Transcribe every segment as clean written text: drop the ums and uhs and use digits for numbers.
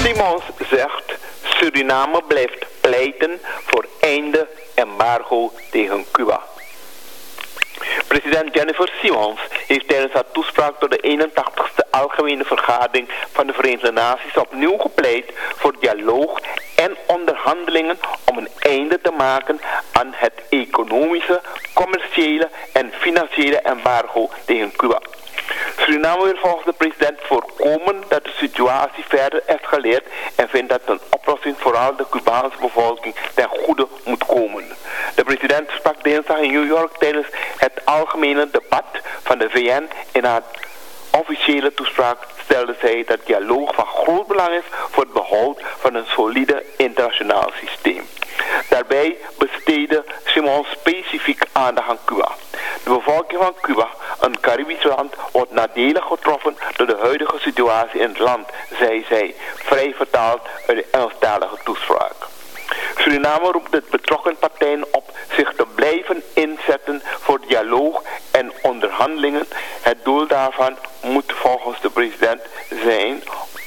Simons zegt, Suriname blijft pleiten voor einde embargo tegen Cuba. President Jennifer Simons heeft tijdens haar toespraak tot de 81ste Algemene Vergadering van de Verenigde Naties opnieuw gepleit voor dialoog en onderhandelingen om een einde te maken aan het economische, commerciële en financiële embargo tegen Cuba. Suriname wil volgens de president voorkomen dat de situatie verder escaleert en vindt dat een oplossing vooral de Cubaanse bevolking ten goede moet komen. De president sprak dinsdag in New York tijdens het algemene debat van de VN. In haar officiële toespraak stelde zij dat dialoog van groot belang is voor het behoud van een solide internationaal systeem. Daarbij besteedde Simons specifiek aandacht aan Cuba. De bevolking van Cuba, een Caribisch land, wordt nadelig getroffen door de huidige situatie in het land, zei zij, vrij vertaald uit de Engelstalige toespraak. Suriname roept de betrokken partijen op zich te blijven inzetten voor dialoog en onderhandelingen. Het doel daarvan moet volgens de president zijn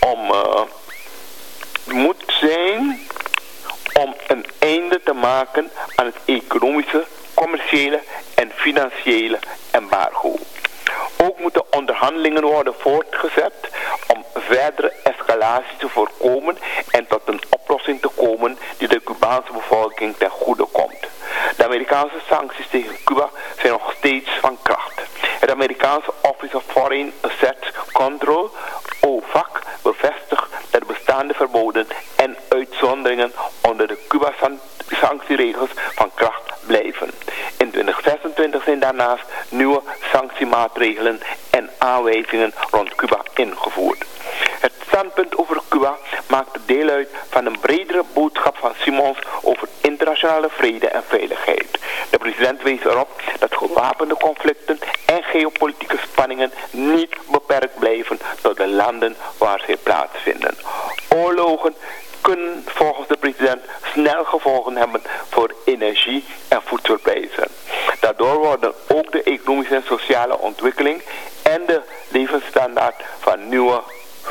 om een einde te maken aan het economische, commerciële en financiële embargo. Ook moeten onderhandelingen worden voortgezet om verdere escalatie te voorkomen en tot een oplossing te komen die de Cubaanse bevolking ten goede komt. De Amerikaanse sancties tegen Cuba zijn nog steeds van kracht. Het Amerikaanse Office of Foreign Assets Control, OFAC, bevestigt dat bestaande verboden en uitzonderingen onder de Cuba-sanctieregels van kracht blijven. In 2026 zijn daarnaast nieuwe sanctiemaatregelen en aanwijzingen rond Cuba ingevoerd. Het standpunt over Cuba maakt deel uit van een bredere boodschap van Simons over internationale vrede en veiligheid. De president wees erop dat gewapende conflicten en geopolitieke spanningen niet beperkt blijven tot de landen waar zij plaatsvinden. Oorlogen kunnen volgens de president snel gevolgen hebben voor energie- en voedselprijzen. Daardoor worden ook de economische en sociale ontwikkeling en de levensstandaard van nieuwe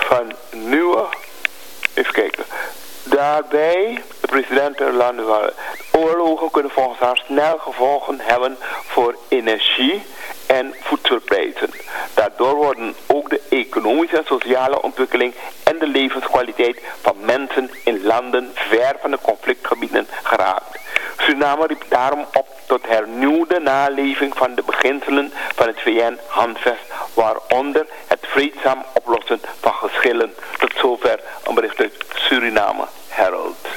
even kijken. Daarbij, de president der landen waar oorlogen kunnen volgens haar snel gevolgen hebben voor energie- en voedselprijzen. Daardoor worden ook de economische en sociale ontwikkeling en de levenskwaliteit van mensen in landen ver van de conflictgebieden geraakt. Suriname riep daarom op tot hernieuwde naleving van de beginselen van het VN-handvest, waaronder het vreedzaam oplossen van geschillen. Tot zover een bericht uit Suriname Herald.